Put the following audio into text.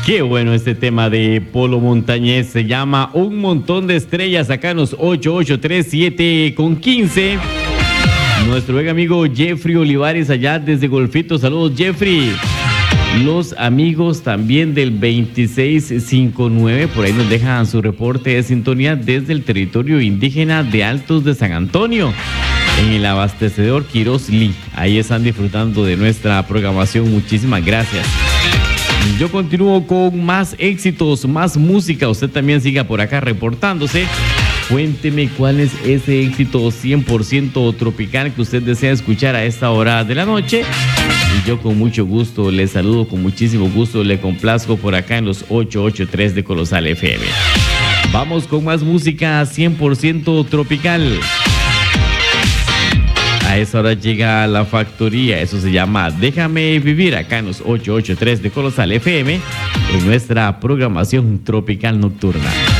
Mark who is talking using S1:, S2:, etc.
S1: Qué bueno este tema de Polo Montañés. Se llama Un Montón de Estrellas. Acá en los 8837 con 15. Nuestro buen amigo Jeffrey Olivares allá desde Golfito. Saludos, Jeffrey. Los amigos también del 2659 por ahí nos dejan su reporte de sintonía desde el territorio indígena de Altos de San Antonio, en el abastecedor Quiroz Lee. Ahí están disfrutando de nuestra programación. Muchísimas gracias. Yo continúo con más éxitos, más música. Usted también siga por acá reportándose. Cuénteme cuál es ese éxito 100% tropical que usted desea escuchar a esta hora de la noche. Y yo con mucho gusto le saludo, con muchísimo gusto le complazco por acá en los 883 de Colosal FM. Vamos con más música 100% tropical. A esa hora llega La Factoría, eso se llama Déjame Vivir, acá en los 883 de Colosal FM, en nuestra programación tropical nocturna.